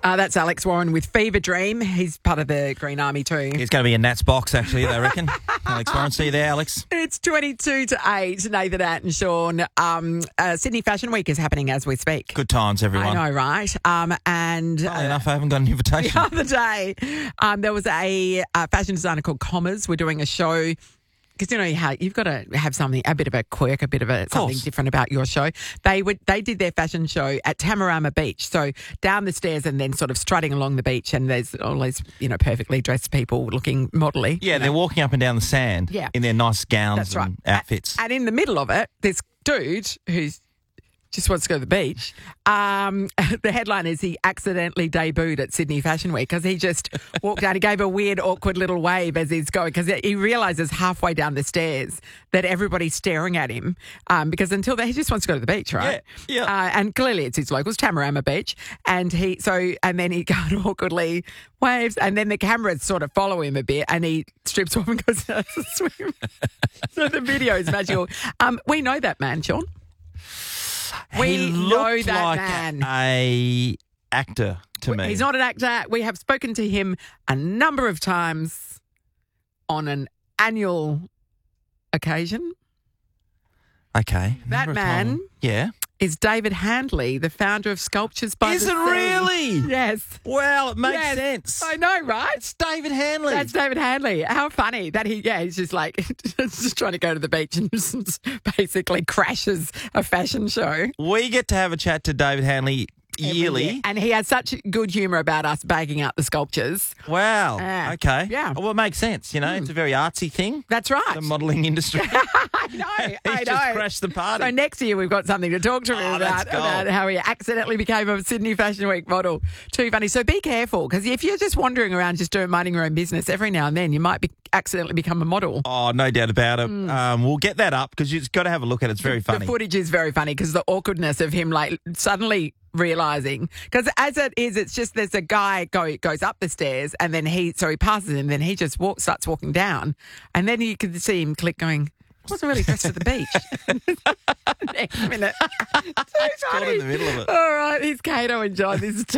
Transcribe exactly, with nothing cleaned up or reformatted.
Uh, that's Alex Warren with Fever Dream. He's part of the Green Army too. He's going to be in Nat's box, actually, they reckon. Alex Warren, see you there, Alex. It's twenty-two to eight. Nathan Att and Sean. Um, uh, Sydney Fashion Week is happening as we speak. Good times, everyone. I know, right? Um, and Funnily uh, enough, I haven't got an invitation. the other day, um, there was a, a fashion designer called Commas. We're doing a show. Because you know how you've got to have something, a bit of a quirk, a bit of a something course. different about your show. They would, they did their fashion show at Tamarama Beach, so down the stairs and then sort of strutting along the beach, and there's all these you know perfectly dressed people looking modelly. Yeah, you they're know. walking up and down the sand Yeah. in their nice gowns That's right. and outfits. And in the middle of it, this dude who's just wants to go to the beach. Um, the headline is he accidentally debuted at Sydney Fashion Week because he just walked down. He gave a weird, awkward little wave as he's going because he realises halfway down the stairs that everybody's staring at him um, because until then he just wants to go to the beach, right? Yeah, yeah. Uh, and clearly it's his locals, Tamarama Beach, and he so and then he kind of awkwardly waves, and then the cameras sort of follow him a bit, and he strips off and goes down to swim. So the video is magical. Um, we know that man, Sean. We he know looked that like man. a actor to me. He's not an actor. We have spoken to him a number of times on an annual occasion. Okay. That Remember a man time- Yeah. is David Handley, the founder of Sculptures by Is the it Sea. really? Yes. Well, it makes Yes. sense. I know, right? It's David Hanley. That's David Handley. How funny that he, yeah, he's just like, just trying to go to the beach and basically crashes a fashion show. We get to have a chat to David Hanley every yearly. year. And he has such good humour about us bagging out the sculptures. Wow. Yeah. Okay. Yeah. Well, it makes sense. You know, it's a very artsy thing. That's right. The modelling industry. I know, He's I know. just crashed the party. So next year we've got something to talk to him Oh, about, that's gold. about how he accidentally became a Sydney Fashion Week model. Too funny. So be careful because if you're just wandering around just doing minding your own business, every now and then you might be accidentally become a model. Oh, no doubt about it. Um, we'll get that up because you've got to have a look at it. It's very funny. The footage is very funny because the awkwardness of him like suddenly realising, because as it is, it's just there's a guy go goes up the stairs and then he, so he passes him, then he just walk, starts walking down and then you can see him click going, I wasn't really dressed for the beach. Next minute. Too Caught funny. in the middle of it. All right, here's Kato and John. This is